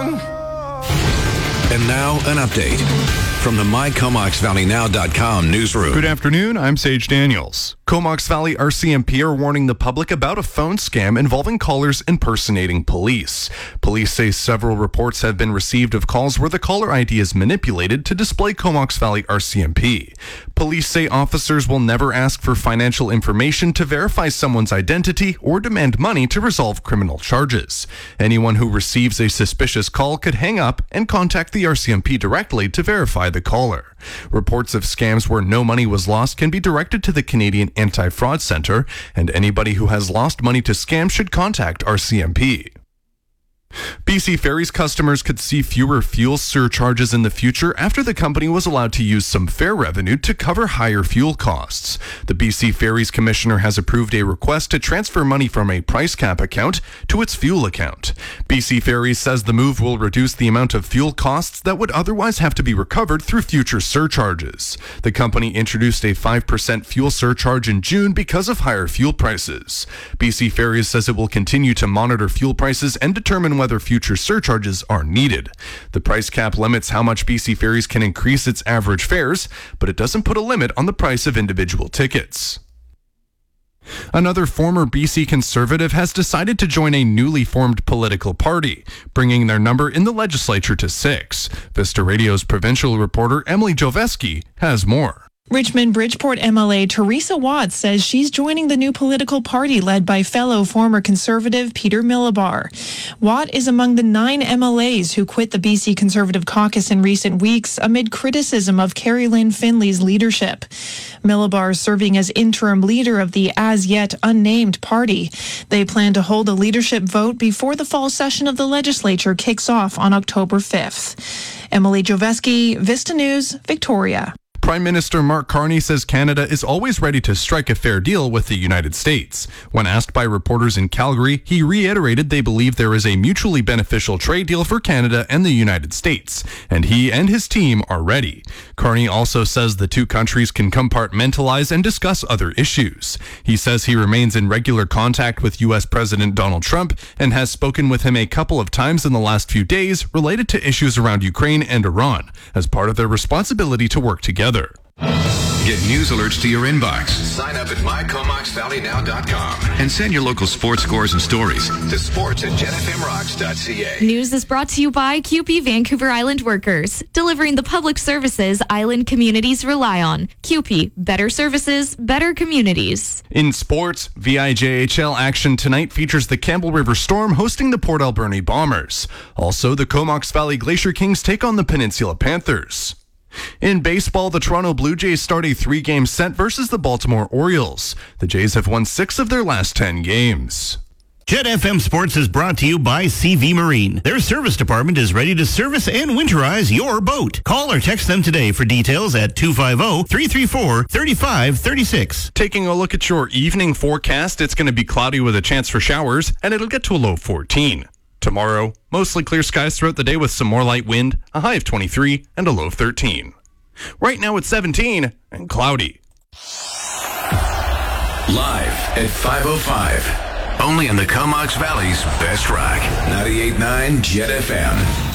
And now, an update from the MyComoxValleyNow.com newsroom. Good afternoon, I'm Sage Daniels. Comox Valley RCMP are warning the public about a phone scam involving callers impersonating police. Police say several reports have been received of calls where the caller ID is manipulated to display Comox Valley RCMP. Police say officers will never ask for financial information to verify someone's identity or demand money to resolve criminal charges. Anyone who receives a suspicious call could hang up and contact the RCMP directly to verify the caller. Reports of scams where no money was lost can be directed to the Canadian Anti-Fraud Centre, and anybody who has lost money to scams should contact RCMP. BC Ferries customers could see fewer fuel surcharges in the future after the company was allowed to use some fare revenue to cover higher fuel costs. The BC Ferries Commissioner has approved a request to transfer money from a price cap account to its fuel account. BC Ferries says the move will reduce the amount of fuel costs that would otherwise have to be recovered through future surcharges. The company introduced a 5% fuel surcharge in June because of higher fuel prices. BC Ferries says it will continue to monitor fuel prices and determine whether future surcharges are needed. The price cap limits how much BC Ferries can increase its average fares, but it doesn't put a limit on the price of individual tickets. Another former BC Conservative has decided to join a newly formed political party, bringing their number in the legislature to 6. Vista Radio's provincial reporter Emily Joveski has more. Richmond Bridgeport MLA Teresa Watts says she's joining the new political party led by fellow former Conservative Peter Millibar. Watt is among the 9 MLAs who quit the BC Conservative caucus in recent weeks amid criticism of Carrie Lynn Finley's leadership. Millibar is serving as interim leader of the as-yet unnamed party. They plan to hold a leadership vote before the fall session of the legislature kicks off on October 5th. Emily Joveski, Vista News, Victoria. Prime Minister Mark Carney says Canada is always ready to strike a fair deal with the United States. When asked by reporters in Calgary, he reiterated they believe there is a mutually beneficial trade deal for Canada and the United States, and he and his team are ready. Carney also says the two countries can compartmentalize and discuss other issues. He says he remains in regular contact with U.S. President Donald Trump and has spoken with him a couple of times in the last few days related to issues around Ukraine and Iran as part of their responsibility to work together. Get news alerts to your inbox. Sign up at MyComoxValleyNow.com and send your local sports scores and stories to sports@jetfmrocks.ca. News is brought to you by QP Vancouver Island Workers, delivering the public services island communities rely on. QP, better services, better communities. In sports, VIJHL action tonight features the Campbell River Storm hosting the Port Alberni Bombers. Also, the Comox Valley Glacier Kings take on the Peninsula Panthers. In baseball, the Toronto Blue Jays start a 3-game set versus the Baltimore Orioles. The Jays have won 6 of their last 10 games. Jet FM Sports is brought to you by CV Marine. Their service department is ready to service and winterize your boat. Call or text them today for details at 250-334-3536. Taking a look at your evening forecast, it's going to be cloudy with a chance for showers, and it'll get to a low 14. Tomorrow, mostly clear skies throughout the day with some more light wind, a high of 23 and a low of 13. Right now it's 17 and cloudy. Live at 5:05. Only in the Comox Valley's best rock. 98.9 Jet FM.